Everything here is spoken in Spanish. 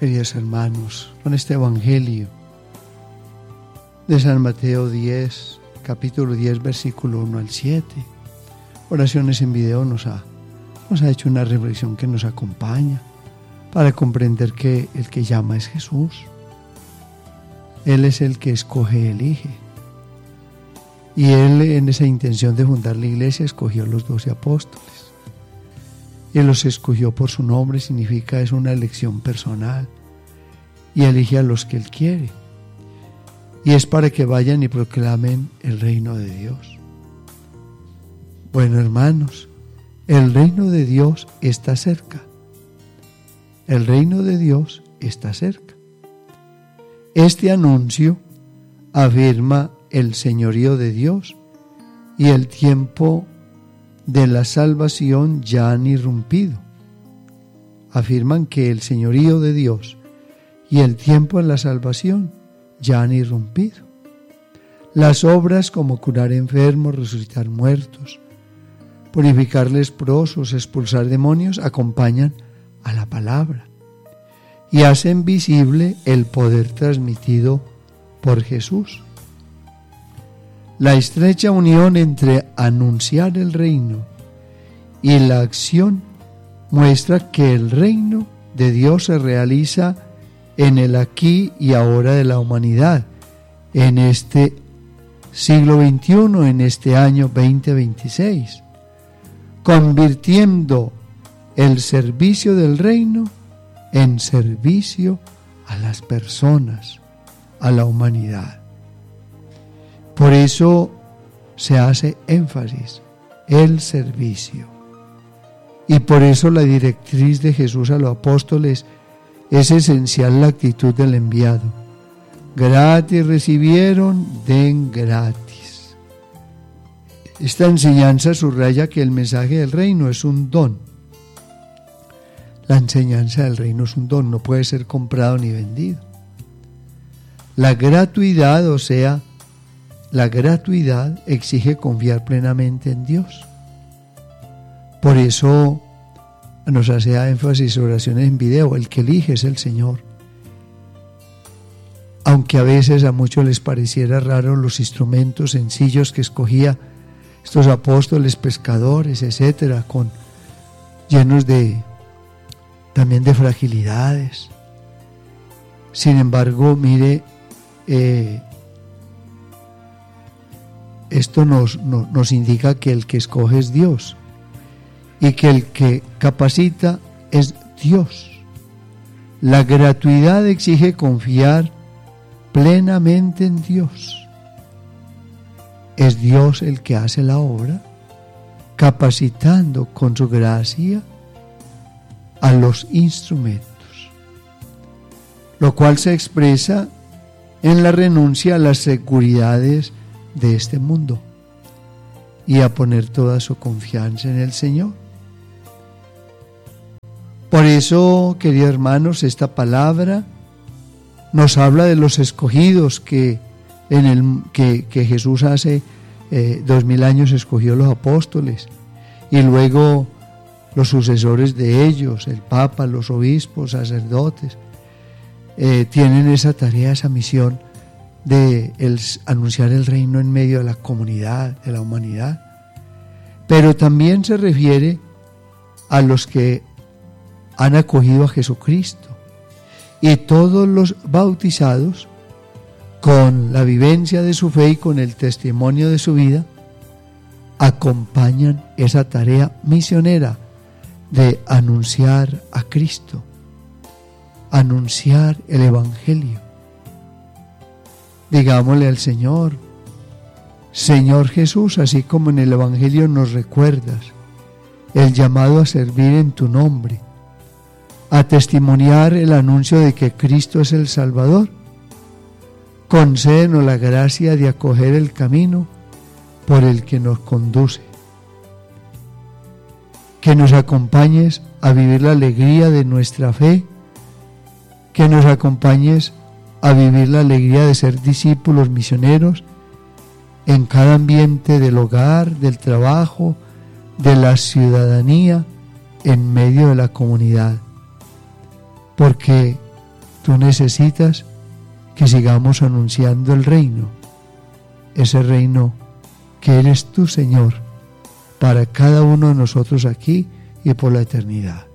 queridos hermanos, con este Evangelio de San Mateo 10, capítulo 10, versículo 1 al 7. Oraciones en Video nos ha hecho una reflexión que nos acompaña para comprender que el que llama es Jesús. Él es el que escoge y elige. Y Él, en esa intención de fundar la iglesia, escogió los 12 apóstoles. Él los escogió por su nombre, significa es una elección personal. Y elige a los que Él quiere. Y es para que vayan y proclamen el reino de Dios. Bueno, hermanos, el reino de Dios está cerca. El reino de Dios está cerca. Este anuncio afirma el señorío de Dios y el tiempo de la salvación ya han irrumpido. Afirman que el señorío de Dios y el tiempo de la salvación ya han irrumpido. Las obras como curar enfermos, resucitar muertos, purificar leprosos, expulsar demonios acompañan a la palabra y hacen visible el poder transmitido por Jesús. La estrecha unión entre anunciar el reino y la acción muestra que el reino de Dios se realiza en el aquí y ahora de la humanidad, en este siglo XXI, en este año 2026, convirtiendo el servicio del reino en servicio a las personas, a la humanidad. Por eso se hace énfasis, el servicio. Y por eso la directriz de Jesús a los apóstoles es esencial la actitud del enviado. Gratis recibieron, den gratis. Esta enseñanza subraya que el mensaje del reino es un don. La enseñanza del reino es un don, no puede ser comprado ni vendido. La gratuidad, o sea, la gratuidad exige confiar plenamente en Dios. Por eso nos hace énfasis oraciones en video. El que elige es el Señor. Aunque a veces a muchos les pareciera raro los instrumentos sencillos que escogía estos apóstoles, pescadores, etcétera, llenos también de fragilidades. Sin embargo, mire, esto nos indica que el que escoge es Dios y que el que capacita es Dios. La gratuidad exige confiar plenamente en Dios. Es Dios el que hace la obra, capacitando con su gracia a los instrumentos, lo cual se expresa en la renuncia a las seguridades de este mundo y a poner toda su confianza en el Señor. Por eso, queridos hermanos, esta palabra nos habla de los escogidos que Jesús hace 2000 años escogió los apóstoles y luego los sucesores de ellos, el Papa, los obispos, sacerdotes, tienen esa tarea, esa misión de anunciar el reino en medio de la comunidad, de la humanidad. Pero también se refiere a los que han acogido a Jesucristo y todos los bautizados con la vivencia de su fe y con el testimonio de su vida acompañan esa tarea misionera de anunciar a Cristo, anunciar el Evangelio. Digámosle al Señor: Señor Jesús, así como en el Evangelio nos recuerdas el llamado a servir en tu nombre, a testimoniar el anuncio de que Cristo es el Salvador, concédenos la gracia de acoger el camino por el que nos conduce. Que nos acompañes a vivir la alegría de nuestra fe, que nos acompañes a vivir la alegría de ser discípulos misioneros en cada ambiente del hogar, del trabajo, de la ciudadanía, en medio de la comunidad. Porque Tú necesitas que sigamos anunciando el reino, ese reino que eres tú, Señor, para cada uno de nosotros aquí y por la eternidad.